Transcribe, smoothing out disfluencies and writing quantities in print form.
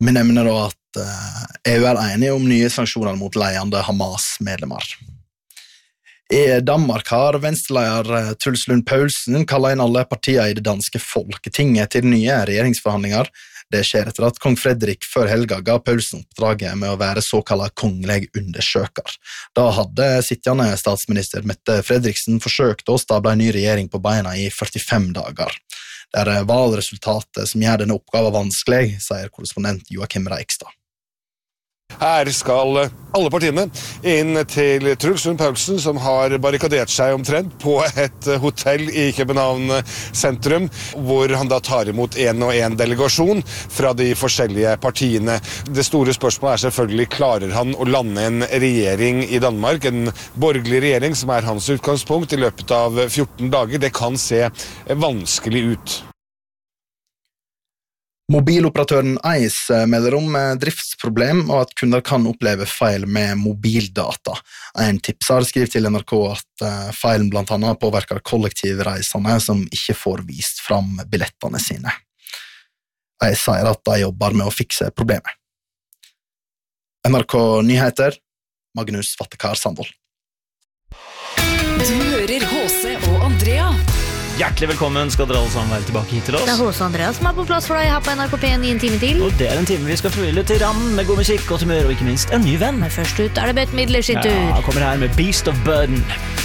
Vi nevner da at EU enige om nye sanksjoner mot ledende Hamas-medlemmer. I Danmark har venstreleder Truls Lund Poulsen kallet inn alle partier i det danske Folketinget til nye regjeringsforhandlinger. Det skjer etter at kong Fredrik før helga ga Poulsen oppdraget med å være såkallet kongelig undersøker. Da hadde sittende statsminister Mette Fredriksen forsøkt å stable en ny regjering på beina i 45 dager. Det valgresultatet som gjør denne oppgaven vanskelig, sier korrespondent Joachim Reikstad. Her skal alle partiene inn til Truls Lund Poulsen, som har barrikadert seg omtrent på et hotell i København sentrum, hvor han da tar imot en og en delegasjon fra de forskjellige partiene. Det store spørsmålet selvfølgelig, klarer han å lande en regjering i Danmark, en borgerlig regjering som er hans utgangspunkt i løpet av 14 dager. Det kan se vanskelig ut. Mobiloperatøren Ice melder om driftsproblem og at kunder kan oppleve feil med mobildata. En tipser skriver til NRK at feilen blant annet påvirker kollektivreisende som ikke får vist fram billettene sine. Ice sier at de jobber med å fikse problemet. NRK Nyheter, Magnus Vattekar Sandvold. Du hører H.C. og Andrea. Hjertelig velkommen skal dere alle sammen være tilbake hit til oss. Det H.C. Andreas som på plass for deg her på NRK P1 i en time til. Og det en time vi skal forville til randen med god musikk, godt humør og ikke minst en ny venn. Men først ut det Bette Midler sin tur. Ja, kommer her med Beast of Burden.